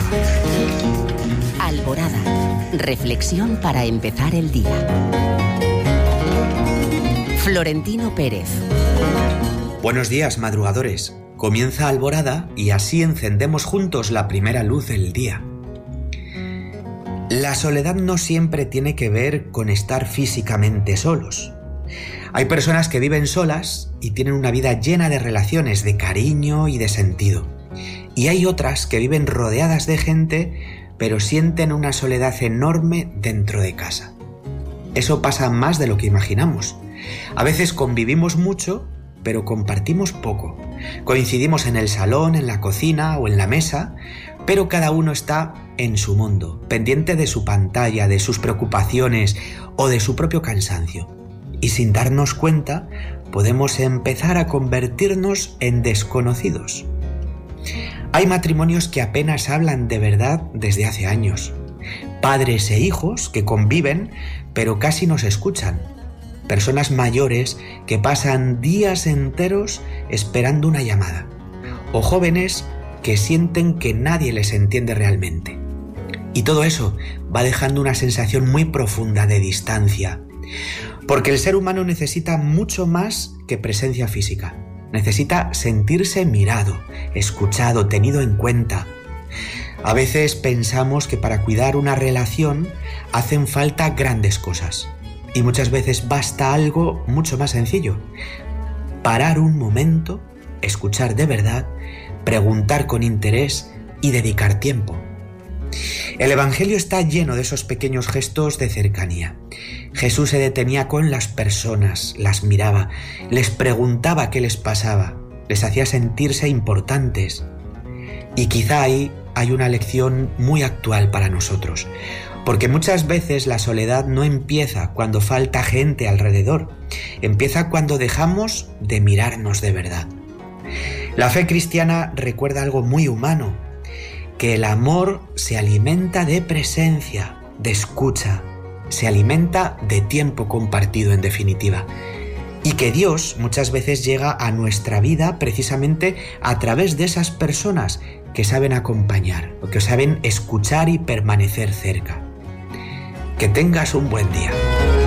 Alborada. Reflexión para empezar el día. Florentino Pérez. Buenos días, madrugadores. Comienza Alborada y así encendemos juntos la primera luz del día. La soledad no siempre tiene que ver con estar físicamente solos. Hay personas que viven solas y tienen una vida llena de relaciones, de cariño y de sentido. Y hay otras que viven rodeadas de gente, pero sienten una soledad enorme dentro de casa. Eso pasa más de lo que imaginamos. A veces convivimos mucho, pero compartimos poco. Coincidimos en el salón, en la cocina o en la mesa, pero cada uno está en su mundo, pendiente de su pantalla, de sus preocupaciones o de su propio cansancio. Y sin darnos cuenta, podemos empezar a convertirnos en desconocidos. Hay matrimonios que apenas hablan de verdad desde hace años. Padres e hijos que conviven, pero casi no se escuchan. Personas mayores que pasan días enteros esperando una llamada. O jóvenes que sienten que nadie les entiende realmente. Y todo eso va dejando una sensación muy profunda de distancia. Porque el ser humano necesita mucho más que presencia física. Necesita sentirse mirado, escuchado, tenido en cuenta. A veces pensamos que para cuidar una relación hacen falta grandes cosas. Y muchas veces basta algo mucho más sencillo. Parar un momento, escuchar de verdad, preguntar con interés y dedicar tiempo. El Evangelio está lleno de esos pequeños gestos de cercanía. Jesús se detenía con las personas, las miraba, les preguntaba qué les pasaba, les hacía sentirse importantes. Y quizá ahí hay una lección muy actual para nosotros, porque muchas veces la soledad no empieza cuando falta gente alrededor, empieza cuando dejamos de mirarnos de verdad. La fe cristiana recuerda algo muy humano, que el amor se alimenta de presencia, de escucha, se alimenta de tiempo compartido en definitiva. Y que Dios muchas veces llega a nuestra vida precisamente a través de esas personas que saben acompañar, o que saben escuchar y permanecer cerca. Que tengas un buen día.